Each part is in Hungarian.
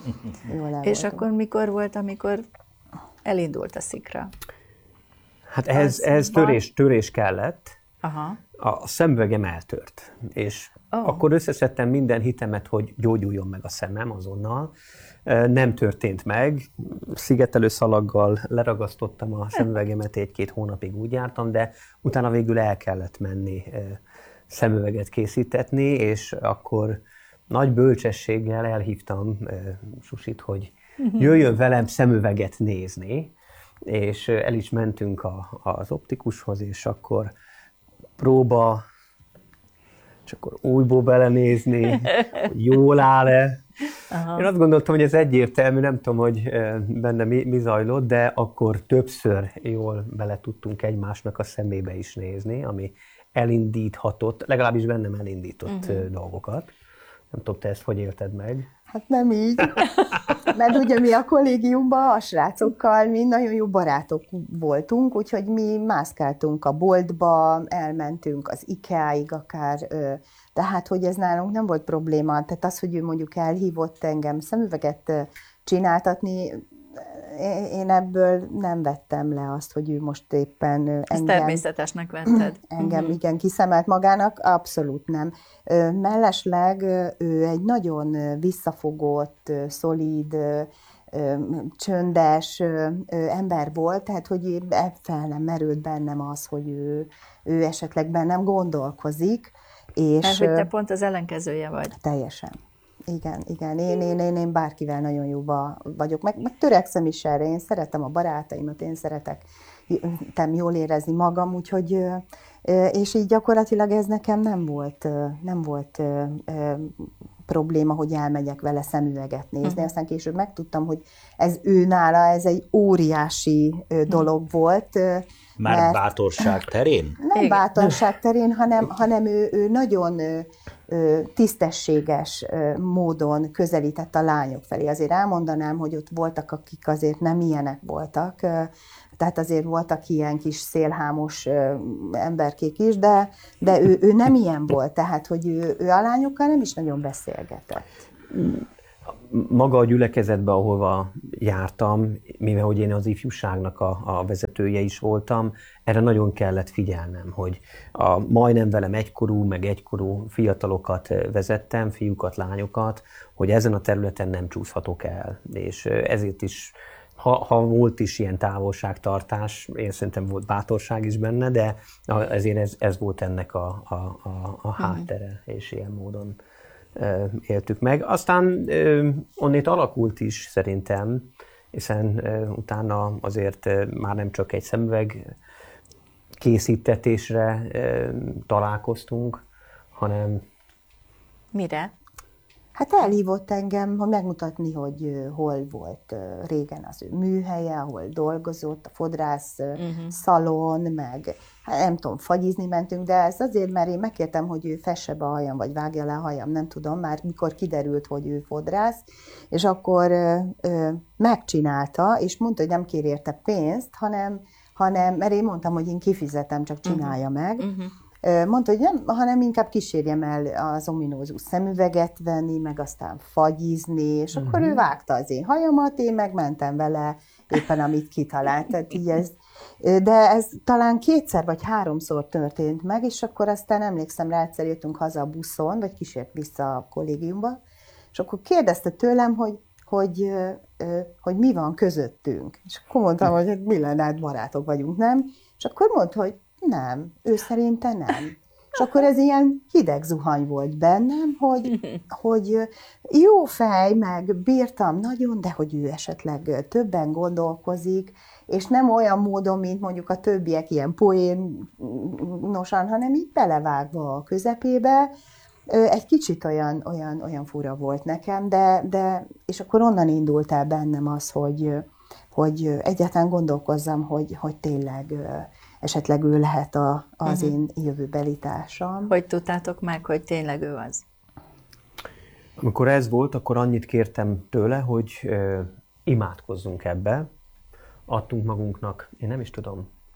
Jól És akkor mikor volt, amikor elindult a szikra? Hát ehhez törés kellett. Aha. A szemüvegem eltört, és akkor összeszedtem minden hitemet, hogy gyógyuljon meg a szemem azonnal. Nem történt meg, szigetelő szalaggal leragasztottam a szemüvegemet, 1-2 hónapig úgy jártam, de utána végül el kellett menni szemüveget készítetni, és akkor nagy bölcsességgel elhívtam Susit, hogy jöjjön velem szemüveget nézni, és el is mentünk az optikushoz, és akkor próba, és akkor újból belenézni, hogy jól áll-e. Én azt gondoltam, hogy ez egyértelmű, nem tudom, hogy benne mi zajlott, de akkor többször jól bele tudtunk egymásnak a szemébe is nézni, ami elindíthatott, legalábbis bennem elindított dolgokat. Nem tudom, te ezt hogy élted meg? Hát nem így, mert ugye mi a kollégiumban a srácokkal mi nagyon jó barátok voltunk, úgyhogy mi mászkáltunk a boltba, elmentünk az IKEA-ig akár, tehát hogy ez nálunk nem volt probléma. Tehát az, hogy ő mondjuk elhívott engem szemüveget csináltatni, én ebből nem vettem le azt, hogy ő most éppen Ezt természetesnek vetted. Engem igen kiszemelt magának, abszolút nem. Mellesleg ő egy nagyon visszafogott, szolíd, csöndes ember volt, tehát hogy fel nem merült bennem az, hogy ő esetleg bennem gondolkozik. És mert hogy te pont az ellenkezője vagy. Teljesen. Igen. Én bárkivel nagyon jóba vagyok, meg törekszem is erre, én szeretem a barátaimat, én szeretem jól érezni magam, úgyhogy, és így gyakorlatilag ez nekem nem volt probléma, hogy elmegyek vele szemüveget nézni, aztán később megtudtam, hogy ez ő nála, ez egy óriási dolog volt. Már bátorság terén? Nem bátorság terén, hanem ő nagyon tisztességes módon közelített a lányok felé. Azért elmondanám, hogy ott voltak, akik azért nem ilyenek voltak, tehát azért voltak ilyen kis szélhámos emberkék is, de ő nem ilyen volt, tehát hogy ő a lányokkal nem is nagyon beszélgetett. Maga a gyülekezetben, ahova jártam, mivel hogy én az ifjúságnak a vezetője is voltam, erre nagyon kellett figyelnem, hogy majdnem velem egykorú fiatalokat vezettem, fiúkat, lányokat, hogy ezen a területen nem csúszhatok el. És ezért is, ha volt is ilyen távolságtartás, én szerintem volt bátorság is benne, de ezért ez volt ennek a háttere, és ilyen módon éltük meg. Aztán onnét alakult is szerintem, hiszen utána azért már nem csak egy szemüveg készítetésre találkoztunk, hanem... Mire? Hát elhívott engem, hogy megmutatni, hogy hol volt régen az ő műhelye, ahol dolgozott, a fodrász szalon, meg hát nem tudom, fagyizni mentünk, de ez azért, mert én megkértem, hogy ő fesse be a hajam, vagy vágja le a hajam, nem tudom, már mikor kiderült, hogy ő fodrász, és akkor megcsinálta, és mondta, hogy nem kér érte pénzt, hanem mert én mondtam, hogy én kifizetem, csak csinálja meg. Mondta, hogy nem, hanem inkább kísérjem el az ominózus szemüveget venni, meg aztán fagyizni, és akkor ő vágta az én hajamat, én meg mentem vele éppen, amit kitalált. Tehát így de ez talán 2 vagy 3-szor történt meg, és akkor aztán emlékszem rá, egyszer jöttünk haza a buszon, vagy kísért vissza a kollégiumba, és akkor kérdezte tőlem, hogy mi van közöttünk. És akkor mondtam, hogy mi lenne, hát barátok vagyunk, nem? És akkor mondta, hogy nem, ő szerinte nem. És akkor ez ilyen hideg zuhany volt bennem, hogy jó fej, meg bírtam nagyon, de hogy ő esetleg többen gondolkozik, és nem olyan módon, mint mondjuk a többiek ilyen poénosan, hanem így belevágva a közepébe. Egy kicsit olyan fura volt nekem, de és akkor onnan indult el bennem az, hogy egyáltalán gondolkozzam, hogy tényleg esetleg ő lehet az én jövőbeli társam. Hogy tudtátok meg, hogy tényleg ő az? Amikor ez volt, akkor annyit kértem tőle, hogy imádkozzunk ebbe. Adtunk magunknak, én nem is tudom,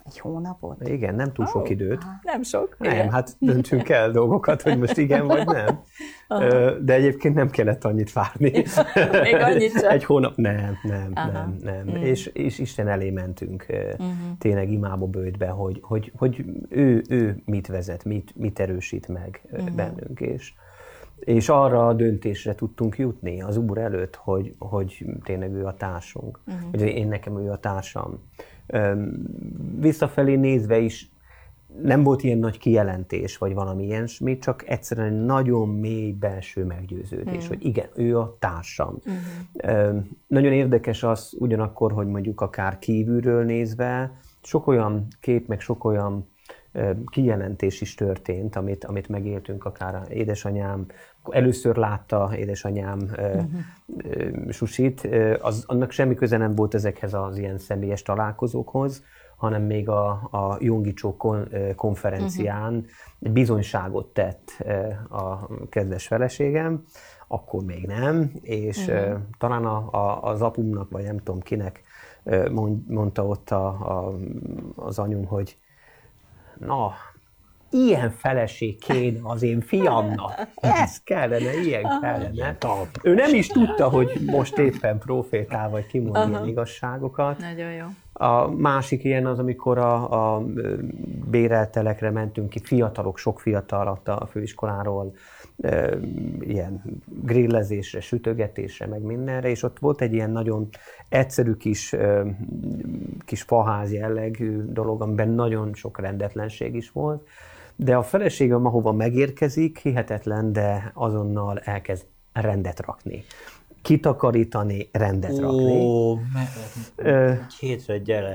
Egy hónapot? Igen, nem túl sok időt. Nem sok. Nem, Igen. hát döntsünk el dolgokat, hogy most igen vagy nem. De egyébként nem kellett annyit várni. Még annyit sem? Egy hónap, nem. És Isten elé mentünk tényleg imába bőjtbe, hogy ő mit vezet, mit erősít meg bennünk. És arra a döntésre tudtunk jutni az Úr előtt, hogy tényleg ő a társunk, hogy én nekem ő a társam. Visszafelé nézve is nem volt ilyen nagy kijelentés, vagy valami ilyesmi, csak egyszerűen nagyon mély belső meggyőződés, hogy igen, ő a társam. Nagyon érdekes az ugyanakkor, hogy mondjuk akár kívülről nézve, sok olyan kép, meg sok olyan kijelentés is történt, amit megéltünk, akár édesanyám, először látta édesanyám Susit, annak semmi köze nem volt ezekhez az ilyen személyes találkozókhoz, hanem még a Jungicsó konferencián egy bizonyságot tett a kedves feleségem, akkor még nem, és talán az apumnak, vagy nem tudom kinek mondta ott az anyum, hogy na, ilyen feleség kéne az én fiamnak. Ez kellene, ilyen kellene. Ő nem is tudta, hogy most éppen profétál, vagy kimond ilyen igazságokat. Nagyon jó. A másik ilyen az, amikor a béreltelekre mentünk ki, fiatalok, sok fiatal a főiskoláról, ilyen grillezésre, sütögetésre, meg mindenre, és ott volt egy ilyen nagyon egyszerű kis faház jellegű dolog, amiben nagyon sok rendetlenség is volt, de a feleségem, ahova megérkezik, hihetetlen, de azonnal elkezd rendet rakni. Kitakarítani, rendet rakni. Egy hétre gyere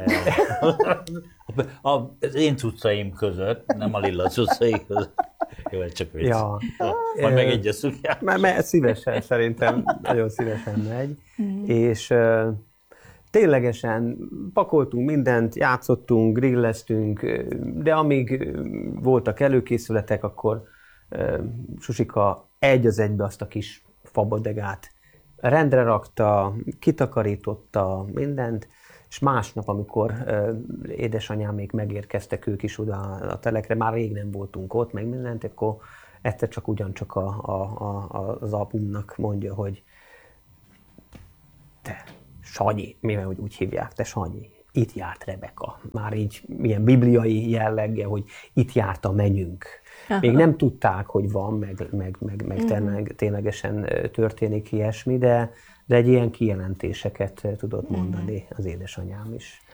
az én cuccaim között, nem a Lilla cuccai között. Jó, csak vicc. Ja. Majd megegyezünk. Mert szívesen, szerintem nagyon szívesen megy. És ténylegesen pakoltunk mindent, játszottunk, grilleztünk, de amíg voltak előkészületek, akkor Susika egy az egybe azt a kis fabodegát rendre rakta, kitakarította mindent, és másnap, amikor édesanyám még megérkeztek ők is oda a telekre, már rég nem voltunk ott, meg mindent, akkor egyszer csak ugyancsak az apumnak mondja, hogy te Sanyi, mivel hogy úgy hívják, te Sanyi, itt járt Rebeka. Már így milyen bibliai jelleggel, hogy itt járt a menünk. Még nem tudták, hogy van, meg ténylegesen történik ilyesmi, de egy ilyen kijelentéseket tudott mondani az édesanyám is.